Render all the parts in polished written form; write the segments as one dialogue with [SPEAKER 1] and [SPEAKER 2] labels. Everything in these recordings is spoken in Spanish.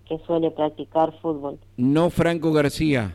[SPEAKER 1] que suele practicar fútbol.
[SPEAKER 2] No Franco García.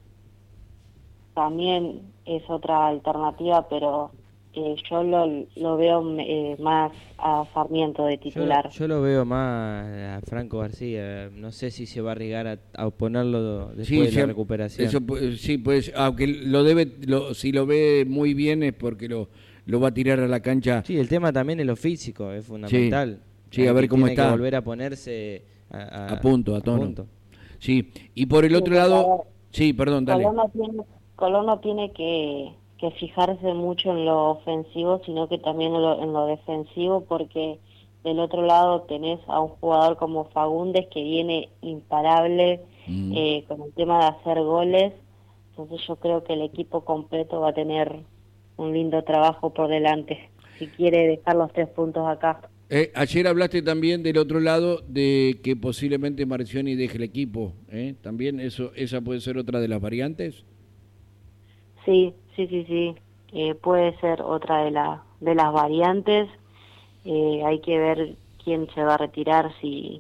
[SPEAKER 1] También es otra alternativa, pero yo lo veo más a Sarmiento de titular.
[SPEAKER 3] Yo lo veo más a Franco García. No sé si se va a arriesgar a ponerlo después de la recuperación.
[SPEAKER 2] Eso, sí, pues, aunque si lo ve muy bien es porque lo va a tirar a la cancha.
[SPEAKER 3] Sí, el tema también es lo físico, es fundamental.
[SPEAKER 2] Sí, a ver cómo está.
[SPEAKER 3] Tiene que volver a ponerse
[SPEAKER 2] a punto, a tono.
[SPEAKER 3] punto.
[SPEAKER 2] Sí, y por el otro lado... Sí, perdón, dale.
[SPEAKER 1] Colón no tiene que fijarse mucho en lo ofensivo, sino que también en lo defensivo, porque del otro lado tenés a un jugador como Fagundes que viene imparable con el tema de hacer goles. Entonces yo creo que el equipo completo va a tener un lindo trabajo por delante, si quiere dejar los 3 puntos acá.
[SPEAKER 2] Ayer hablaste también del otro lado de que posiblemente Marcioni deje el equipo, también esa puede ser otra de las variantes.
[SPEAKER 1] Sí, puede ser otra de las variantes. Hay que ver quién se va a retirar, si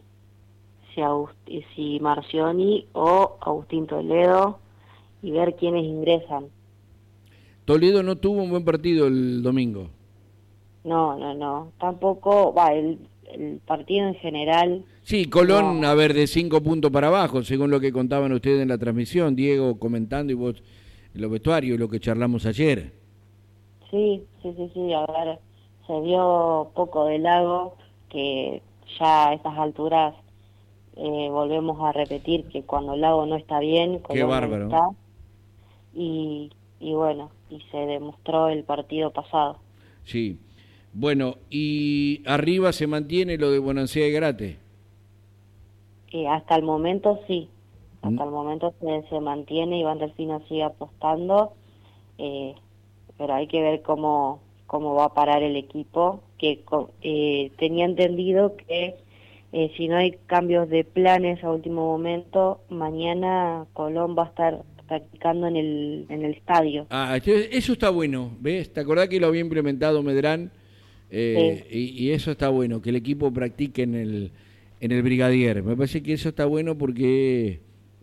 [SPEAKER 1] Marcioni o Agustín Toledo, y ver quiénes ingresan.
[SPEAKER 2] Toledo no tuvo un buen partido el domingo.
[SPEAKER 1] No, tampoco, el partido en general.
[SPEAKER 2] Sí, Colón, no. A ver, de 5 puntos para abajo, según lo que contaban ustedes en la transmisión, Diego comentando y vos en los vestuarios, lo que charlamos ayer.
[SPEAKER 1] Sí, a ver, se vio poco de Lago, que ya a estas alturas volvemos a repetir que cuando Lago no está bien, Colón
[SPEAKER 2] qué bárbaro.
[SPEAKER 1] No está, y bueno, y se demostró el partido pasado.
[SPEAKER 2] Sí. Bueno, y arriba se mantiene lo de Bonancea y Garate.
[SPEAKER 1] Hasta el momento sí, hasta el momento se mantiene. Iván Delfino sigue apostando, pero hay que ver cómo va a parar el equipo, que tenía entendido que si no hay cambios de planes a último momento, mañana Colón va a estar practicando en el estadio.
[SPEAKER 2] Eso está bueno, ¿ves? ¿Te acordás que lo había implementado Medrán? Sí. Y eso está bueno, que el equipo practique en el Brigadier. Me parece que eso está bueno porque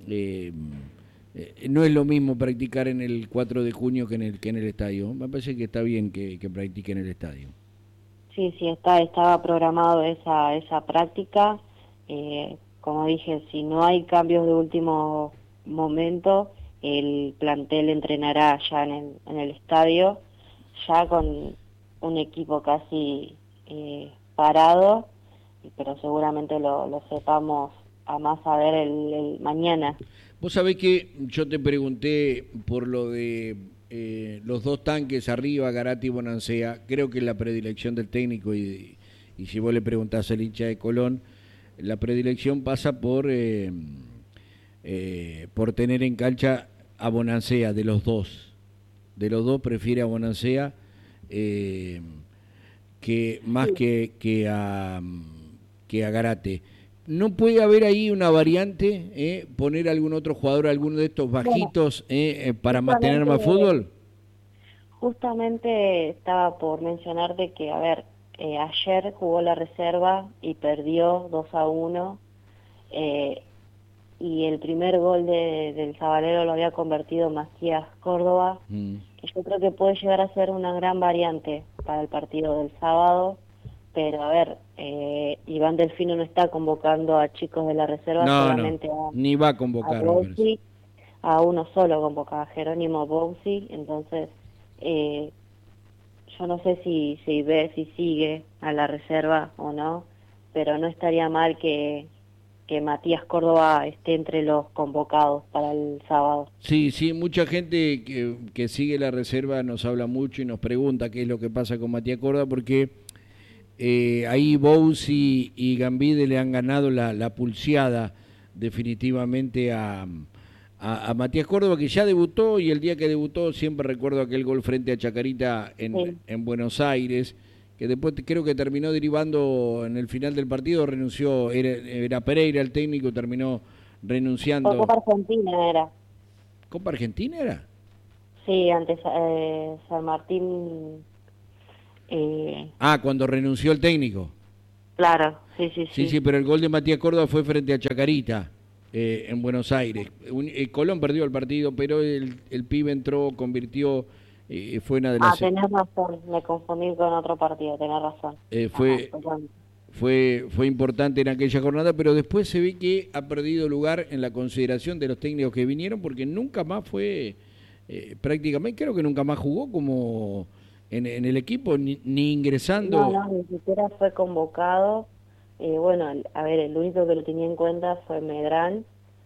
[SPEAKER 2] no es lo mismo practicar en el 4 de junio que en el estadio. Me parece que está bien que practique en el estadio.
[SPEAKER 1] Sí, estaba programado esa práctica. Como dije, si no hay cambios de último momento, el plantel entrenará ya en el estadio, ya con un equipo casi parado, pero seguramente lo sepamos a más saber el mañana.
[SPEAKER 2] Vos sabés que yo te pregunté por lo de los 2 tanques arriba, Garate y Bonancea. Creo que es la predilección del técnico y si vos le preguntás al hincha de Colón, la predilección pasa por tener en cancha a Bonancea, de los dos. De los dos prefiere a Bonancea que más que a Garate. ¿No puede haber ahí una variante, poner algún otro jugador, alguno de estos bajitos, para mantener más fútbol?
[SPEAKER 1] Justamente estaba por mencionarte que, ayer jugó la reserva y perdió 2-1, y el primer gol del Sabalero lo había convertido Matías Córdoba, que yo creo que puede llegar a ser una gran variante para el partido del sábado. Pero Iván Delfino no está convocando a chicos de la reserva, solamente
[SPEAKER 2] ni va a convocar
[SPEAKER 1] a uno solo convoca, a Jerónimo Bouzi. Entonces yo no sé si sigue a la reserva o no, pero no estaría mal que Matías Córdoba esté entre los convocados para el sábado.
[SPEAKER 2] Sí, mucha gente que sigue la reserva nos habla mucho y nos pregunta qué es lo que pasa con Matías Córdoba, porque ahí Bouzi y Gambide le han ganado la pulseada definitivamente a Matías Córdoba, que ya debutó, y el día que debutó siempre recuerdo aquel gol frente a Chacarita en Buenos Aires, que después creo que terminó derivando en el final del partido, renunció, era Pereira el técnico, terminó renunciando.
[SPEAKER 1] Copa Argentina era.
[SPEAKER 2] ¿Copa Argentina era?
[SPEAKER 1] Sí, antes San Martín...
[SPEAKER 2] cuando renunció el técnico.
[SPEAKER 1] Claro,
[SPEAKER 2] Sí, sí, pero el gol de Matías Córdoba fue frente a Chacarita, en Buenos Aires. Colón perdió el partido, pero el pibe entró, convirtió, fue una de las...
[SPEAKER 1] tenés razón, me confundí con otro partido, tenés razón.
[SPEAKER 2] Fue importante en aquella jornada, pero después se ve que ha perdido lugar en la consideración de los técnicos que vinieron, porque nunca más fue, prácticamente, creo que nunca más jugó como en el equipo, ni ingresando.
[SPEAKER 1] No, ni siquiera fue convocado. Bueno, a ver, el único que lo tenía en cuenta fue Medrán,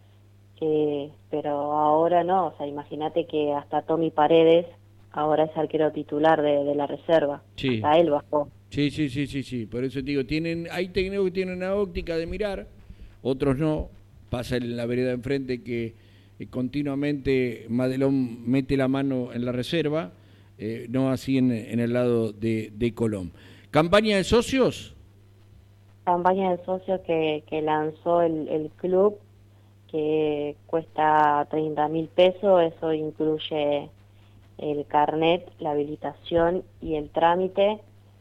[SPEAKER 1] pero ahora no, o sea, imagínate que hasta Tommy Paredes ahora es arquero titular de la reserva,
[SPEAKER 2] sí.
[SPEAKER 1] Hasta él bajó.
[SPEAKER 2] Sí, por eso te digo, hay técnicos que tienen una óptica de mirar, otros no. Pasa en la vereda de enfrente que continuamente Madelón mete la mano en la reserva, no así en el lado de Colón. ¿Campaña de socios?
[SPEAKER 1] Campaña de socios que lanzó el club, que cuesta 30.000 pesos, eso incluye el carnet, la habilitación y el trámite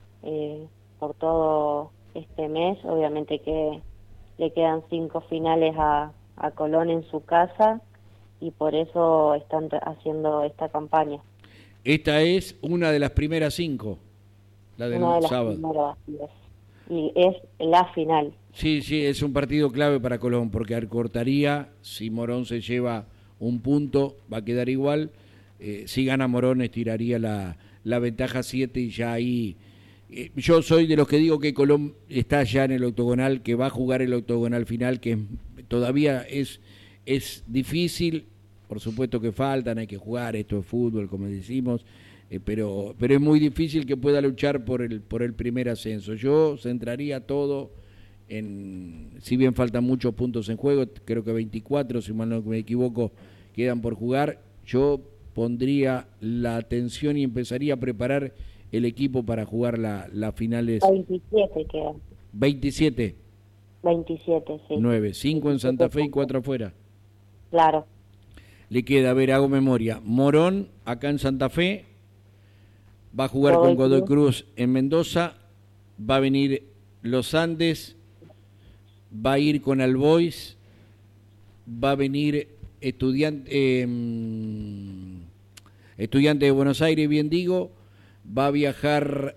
[SPEAKER 1] por todo este mes. Obviamente que le quedan 5 finales a Colón en su casa y por eso están haciendo esta campaña.
[SPEAKER 2] Esta es una de las primeras 5, la del sábado.
[SPEAKER 1] Primeras, y es la final.
[SPEAKER 2] Sí, es un partido clave para Colón, porque acortaría, si Morón se lleva un punto, va a quedar igual. Si gana Morón, estiraría la ventaja 7 y ya ahí... yo soy de los que digo que Colón está ya en el octogonal, que va a jugar el octogonal final, que todavía es difícil, por supuesto que faltan, hay que jugar, esto es fútbol, como decimos, pero es muy difícil que pueda luchar por el primer ascenso. Yo centraría todo si bien faltan muchos puntos en juego, creo que 24, si mal no me equivoco, quedan por jugar, yo pondría la atención y empezaría a preparar el equipo para jugar las finales.
[SPEAKER 1] 27 quedan.
[SPEAKER 2] 27.
[SPEAKER 1] 27, sí.
[SPEAKER 2] 9, 5 en Santa Fe y 4 afuera.
[SPEAKER 1] Claro.
[SPEAKER 2] Le queda, a ver, hago memoria. Morón, acá en Santa Fe, va a jugar con Godoy Cruz en Mendoza, va a venir Los Andes, va a ir con Albois, va a venir Estudiante de Buenos Aires, bien digo, va a viajar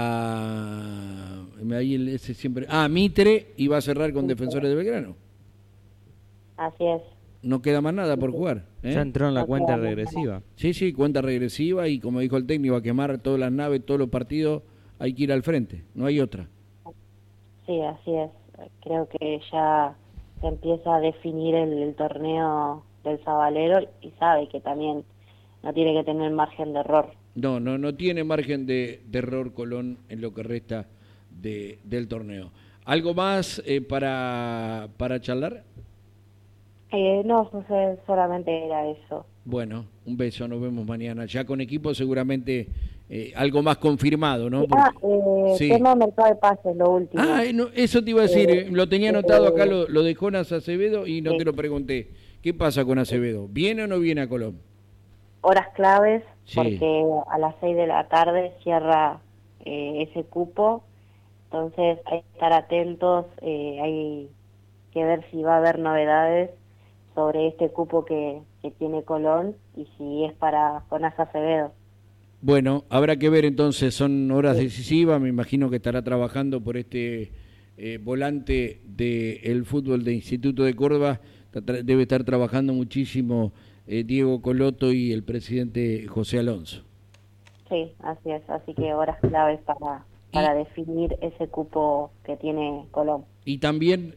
[SPEAKER 2] a Mitre y va a cerrar con Defensores de Belgrano.
[SPEAKER 1] Así es.
[SPEAKER 2] No queda más nada por jugar.
[SPEAKER 3] Ya entró en la cuenta regresiva.
[SPEAKER 2] Sí, cuenta regresiva y como dijo el técnico, a quemar todas las naves, todos los partidos, hay que ir al frente, no hay otra.
[SPEAKER 1] Sí, así es. Creo que ya se empieza a definir el torneo del Sabalero y sabe que también no tiene que tener margen de error.
[SPEAKER 2] No tiene margen de error Colón en lo que resta del torneo. ¿Algo más para charlar?
[SPEAKER 1] No, solamente era eso.
[SPEAKER 2] Bueno, un beso, nos vemos mañana. Ya con equipo seguramente algo más confirmado, ¿no?
[SPEAKER 1] Sí. Tema mercado de pases, lo último.
[SPEAKER 2] No, eso te iba a decir, lo tenía anotado acá lo de Jonas Acevedo y no te lo pregunté. ¿Qué pasa con Acevedo? ¿Viene o no viene a Colón?
[SPEAKER 1] Horas claves, porque a las 6 de la tarde cierra ese cupo, entonces hay que estar atentos, hay que ver si va a haber novedades sobre este cupo que tiene Colón y si es para Jonas Acevedo.
[SPEAKER 2] Bueno, habrá que ver entonces, son horas decisivas, me imagino que estará trabajando por este volante del fútbol de Instituto de Córdoba, debe estar trabajando muchísimo Diego Coloto y el presidente José Alonso.
[SPEAKER 1] Sí, así es, así que horas claves para definir ese cupo que tiene Colón.
[SPEAKER 2] Y también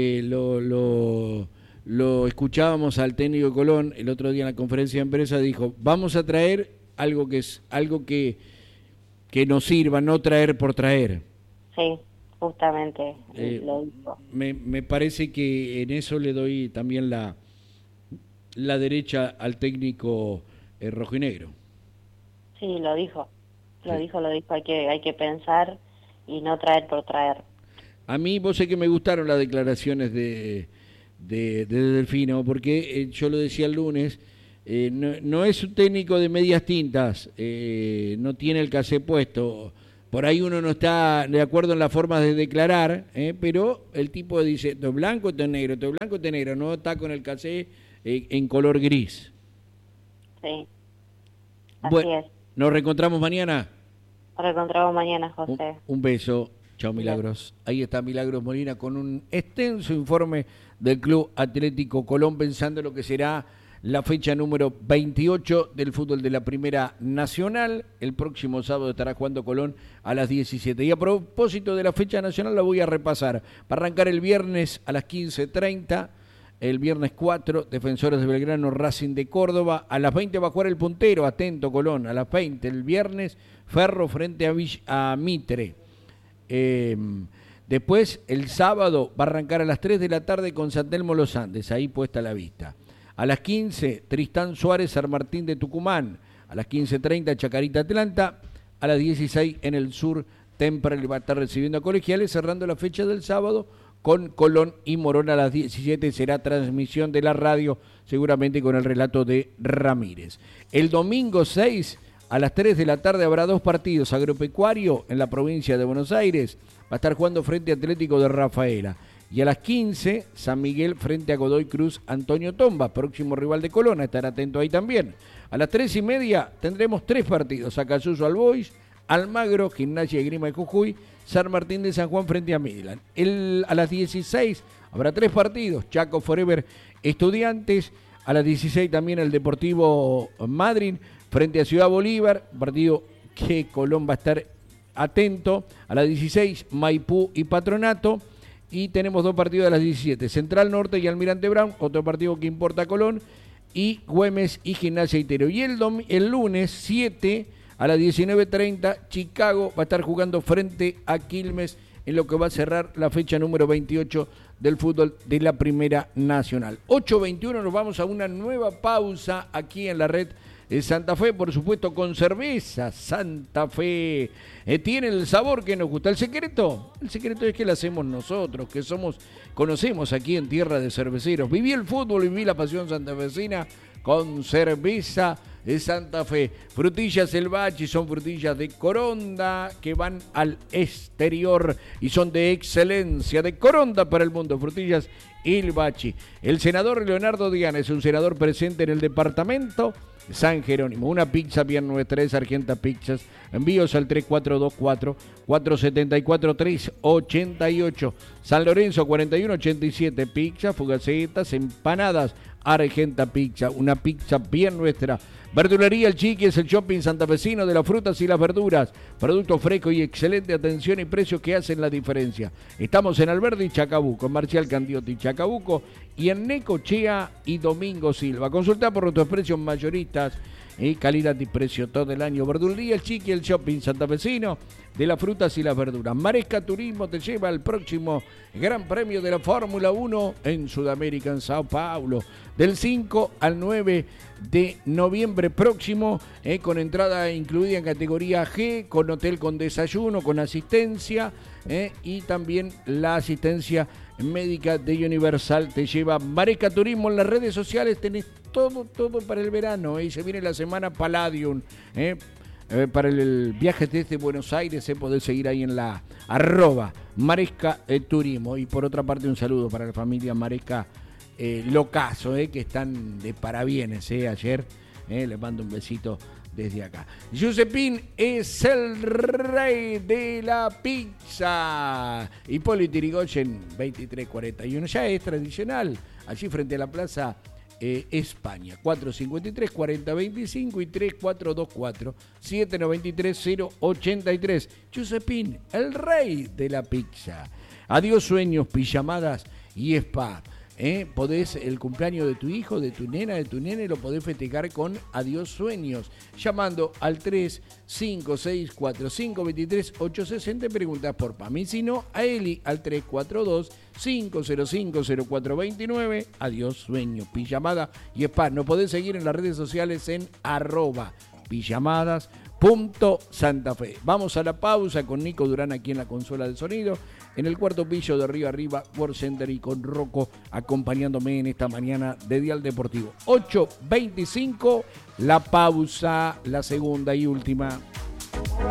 [SPEAKER 2] lo escuchábamos al técnico de Colón el otro día en la conferencia de empresa, dijo, vamos a traer algo que nos sirva, no traer por traer.
[SPEAKER 1] Sí, justamente lo dijo.
[SPEAKER 2] Me parece que en eso le doy también la derecha al técnico rojinegro.
[SPEAKER 1] Sí, lo dijo, hay que pensar y no traer por traer.
[SPEAKER 2] A mí, vos sé que me gustaron las declaraciones de Delfino, porque yo lo decía el lunes, no es un técnico de medias tintas, no tiene el casé puesto, Por ahí uno no está de acuerdo en la forma de declarar, pero el tipo dice, esto es blanco, esto es negro, esto es blanco, esto es negro, no está con el cassé en color gris.
[SPEAKER 1] Sí, así
[SPEAKER 2] bueno,
[SPEAKER 1] es.
[SPEAKER 2] ¿Nos reencontramos mañana?
[SPEAKER 1] Nos reencontramos mañana, José.
[SPEAKER 2] Un beso. Chao, Milagros. Ahí está Milagros Molina con un extenso informe del Club Atlético Colón, pensando en lo que será la fecha número 28 del fútbol de la Primera Nacional. El próximo sábado estará jugando Colón a las 17. Y a propósito de la fecha nacional, la voy a repasar. Para arrancar el viernes a las 15:30, el viernes 4, Defensores de Belgrano, Racing de Córdoba. A las 20 va a jugar el puntero, atento Colón. A las 20 el viernes, Ferro frente a Mitre. Después, el sábado va a arrancar a las 3 de la tarde con San Telmo Los Andes, ahí puesta la vista. A las 15, Tristán Suárez, San Martín de Tucumán. A las 15:30, Chacarita Atlanta. A las 16, en el sur, Temperley va a estar recibiendo a Colegiales, cerrando la fecha del sábado con Colón y Morón a las 17. Será transmisión de la radio, seguramente con el relato de Ramírez. El domingo 6, a las 3 de la tarde, habrá 2 partidos. Agropecuario en la provincia de Buenos Aires va a estar jugando frente a Atlético de Rafaela. Y a las 15, San Miguel frente a Godoy Cruz, Antonio Tomba, próximo rival de Colón, a estar atento ahí también. A las 3:30 tendremos 3 partidos: Acasuso Albois, Almagro, Gimnasia y Grima de Jujuy, San Martín de San Juan frente a Midland. A las 16 habrá 3 partidos: Chaco Forever, Estudiantes. A las 16 también el Deportivo Madryn frente a Ciudad Bolívar, partido que Colón va a estar atento. A las 16, Maipú y Patronato. Y tenemos 2 partidos a las 17, Central Norte y Almirante Brown, otro partido que importa a Colón, y Güemes y Gimnasia Itero. Y el lunes 7 a las 19:30, Chicago va a estar jugando frente a Quilmes en lo que va a cerrar la fecha número 28 del fútbol de la Primera Nacional. 8:21, nos vamos a una nueva pausa aquí en la red Santa Fe, por supuesto, con cerveza Santa Fe. Tiene el sabor que nos gusta. El secreto es que lo hacemos nosotros, que conocemos aquí en tierra de cerveceros. Viví el fútbol y viví la pasión santafesina con cerveza Santa Fe. Frutillas El Bachi son frutillas de Coronda que van al exterior y son de excelencia, de Coronda para el mundo. Frutillas El Bachi. El senador Leonardo Diana es un senador presente en el departamento San Jerónimo. Una pizza bien nuestra es Argenta Pizzas. Envíos al 3424-474-388. San Lorenzo 4187. Pizza, fugacetas, empanadas. Argenta Pizza, una pizza bien nuestra. Verdulería El Chiqui es el shopping santafesino de las frutas y las verduras. Producto fresco y excelente atención y precios que hacen la diferencia. Estamos en Alberdi, Chacabuco, en Marcial Candiotti, Chacabuco, y en Necochea y Domingo Silva. Consulta por nuestros precios mayoristas y calidad y precio todo el año. Verdulería El Chiqui, el shopping santafesino de las frutas y las verduras. Maresca Turismo te lleva al próximo Gran Premio de la Fórmula 1 en Sudamérica, en Sao Paulo, del 5 al 9 de noviembre próximo, con entrada incluida en categoría G, con hotel con desayuno, con asistencia, y también la asistencia médica de Universal te lleva. Maresca Turismo en las redes sociales, tenés todo para el verano, y se viene la semana Palladium, para el viaje desde Buenos Aires, podés seguir ahí en la @Maresca Turismo. Y por otra parte, un saludo para la familia Maresca Locaso, que están de parabienes, ayer, les mando un besito desde acá. Giuseppín es el rey de la pizza. Hipólito Yrigoyen 2341, ya es tradicional, allí frente a la Plaza España, 453-4025 y 3424-793-083. Giuseppín, el rey de la pizza. Adiós sueños, pijamadas y spa. Podés, el cumpleaños de tu hijo, de tu nena, de tu nene, lo podés festejar con Adiós Sueños, llamando al 3564-523-860. Preguntas por Pami, si no, a Eli al 342-505-0429. Adiós Sueños, pijamada y spa. Nos podés seguir en las redes sociales en @pijamadas.santafe. Vamos a la pausa con Nico Durán aquí en la consola de sonido, en el cuarto piso de Río Arriba World Center, y con Rocco acompañándome en esta mañana de Dial Deportivo. 8:25, la pausa, la segunda y última.